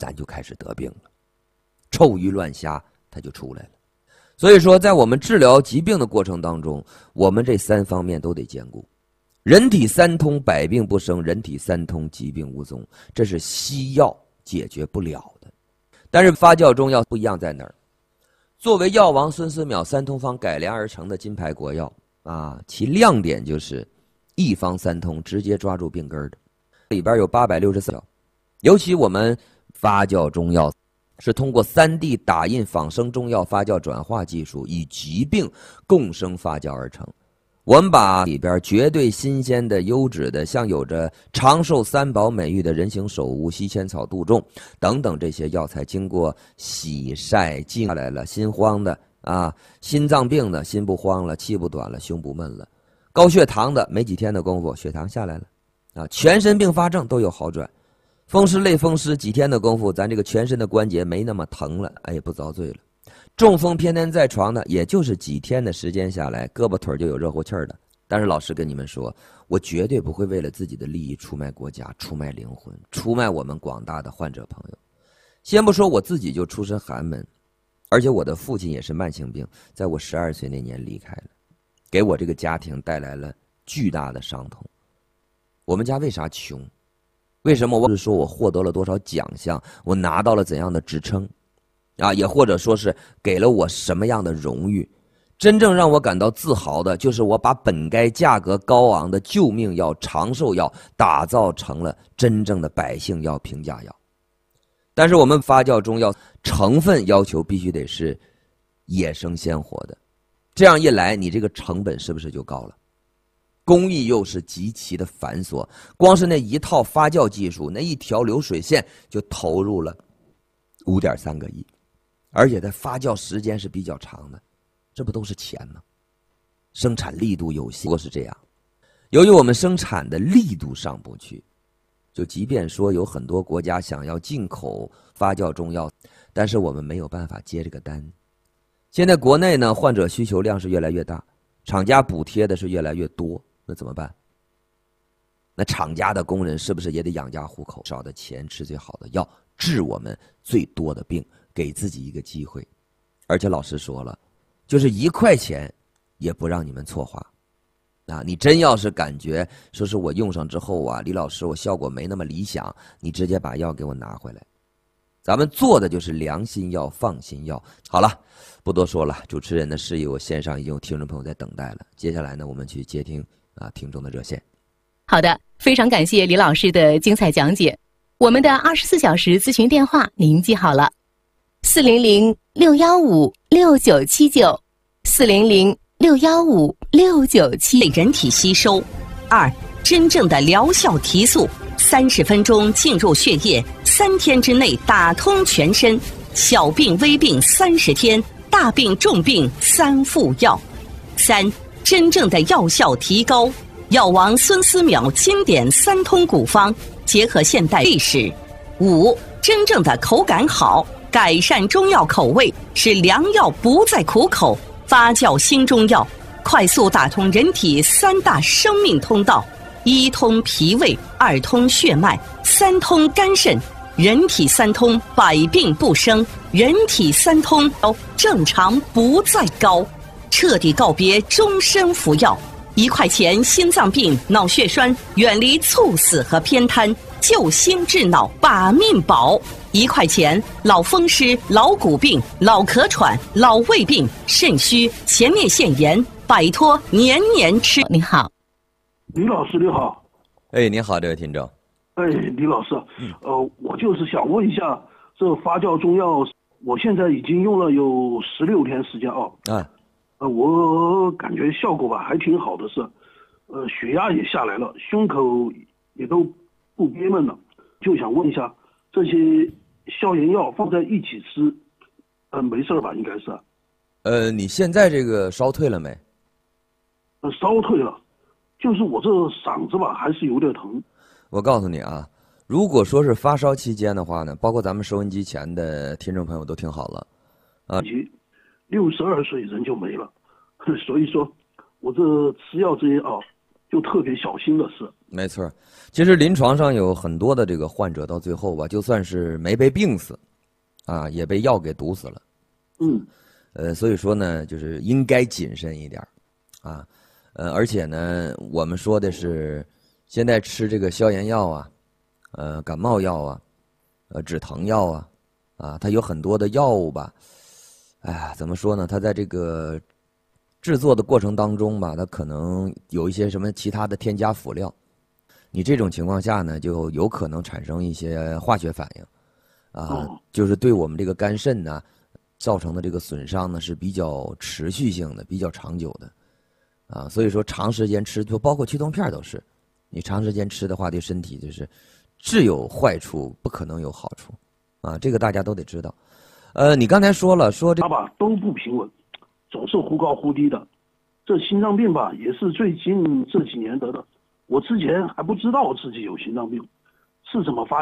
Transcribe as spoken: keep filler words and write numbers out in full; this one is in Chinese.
咱就开始得病了，臭鱼乱虾它就出来了。所以说，在我们治疗疾病的过程当中，我们这三方面都得兼顾。人体三通，百病不生；人体三通，疾病无踪。这是西药解决不了的。但是发酵中药不一样在哪儿？作为药王孙思邈三通方改良而成的金牌国药啊，其亮点就是一方三通，直接抓住病根的。里边有八百六十四条，尤其我们发酵中药是通过 三 D 打印仿生中药发酵转化技术，以疾病共生发酵而成。我们把里边绝对新鲜的、优质的，像有着长寿三宝美誉的人形首乌、西千草、杜仲等等这些药材，经过洗晒净下来了，心慌的啊，心脏病的心不慌了，气不短了，胸不闷了，高血糖的没几天的功夫血糖下来了啊，全身并发症都有好转。风湿类风湿几天的功夫，咱这个全身的关节没那么疼了，哎，不遭罪了。中风偏瘫在床的，也就是几天的时间下来，胳膊腿就有热乎气儿的。但是老师跟你们说，我绝对不会为了自己的利益出卖国家、出卖灵魂、出卖我们广大的患者朋友。先不说我自己就出身寒门，而且我的父亲也是慢性病，在我十二岁那年离开了，给我这个家庭带来了巨大的伤痛。我们家为啥穷？为什么我是说我获得了多少奖项，我拿到了怎样的职称啊，也或者说是给了我什么样的荣誉？真正让我感到自豪的就是我把本该价格高昂的救命药、长寿药打造成了真正的百姓药、平价药。但是我们发酵中药成分要求必须得是野生鲜活的，这样一来你这个成本是不是就高了？工艺又是极其的繁琐，光是那一套发酵技术，那一条流水线就投入了 五点三个亿，而且它发酵时间是比较长的，这不都是钱吗？生产力度有限，不过是这样。由于我们生产的力度上不去，就即便说有很多国家想要进口发酵中药，但是我们没有办法接这个单。现在国内呢，患者需求量是越来越大，厂家补贴的是越来越多，那怎么办？那厂家的工人是不是也得养家糊口？少的钱吃最好的药，治我们最多的病，给自己一个机会。而且老师说了，就是一块钱也不让你们错花啊！你真要是感觉说是我用上之后啊，李老师我效果没那么理想，你直接把药给我拿回来。咱们做的就是良心药、放心药。好了，不多说了，主持人的事宜我线上已经有听众朋友在等待了。接下来呢，我们去接听啊听众的热线。 好的，非常感谢李老师的精彩讲解。我们的二十四小时咨询电话您记好了，四零零六幺五六九七九，四零零六幺五六九七。 人体吸收。二，真正的疗效提速，三十分钟进入血液，三天之内打通全身。小病微病三十天，大病重病三副药。三，真正的药效提高。药王孙思邈经典三通古方，结合现代历史。五，真正的口感好，改善中药口味，使良药不再苦口。发酵新中药，快速打通人体三大生命通道：一通脾胃，二通血脉，三通肝肾。人体三通，百病不生；人体三通，正常不再高。彻底告别终身服药。一块钱心脏病、脑血栓，远离猝死和偏瘫，救心治脑，把命保。一块钱老风湿、老骨病、老咳喘、老胃病、肾虚、前列腺炎，摆脱年年吃。 你好， 李老师你好。 哎，您好，这位听众。 哎，李老师，呃，我就是想问一下，这发酵中药，我现在已经用了有十六天时间哦。 啊。 呃，我感觉效果吧还挺好的是，呃，血压也下来了，胸口也都不憋闷了，就想问一下，这些消炎药放在一起吃，呃，没事吧？应该是。 呃，你现在这个烧退了没？ 呃，烧退了，就是我这嗓子吧还是有点疼。 我告诉你啊，如果说是发烧期间的话呢，包括咱们收音机前的听众朋友都听好了，啊。 六十二岁人就没了，所以说我这吃药这些啊就特别小心的是， 没错，其实临床上有很多的这个患者到最后吧，就算是没被病死，啊，也被药给毒死了。 嗯， 呃，所以说呢，就是应该谨慎一点啊，呃，而且呢，我们说的是，现在吃这个消炎药啊，呃，感冒药啊，呃，止疼药啊，啊，它有很多的药物吧，哎呀，怎么说呢？它在这个制作的过程当中吧，它可能有一些什么其他的添加辅料。你这种情况下呢，就有可能产生一些化学反应，啊，就是对我们这个肝肾呢造成的这个损伤呢是比较持续性的、比较长久的，啊，所以说长时间吃，就包括去痛片都是，你长时间吃的话，对身体就是只有坏处，不可能有好处，啊，这个大家都得知道。呃，你刚才说了，说这他吧都不平稳，总是忽高忽低的。这心脏病吧也是最近这几年得的。我之前还不知道自己有心脏病，是怎么发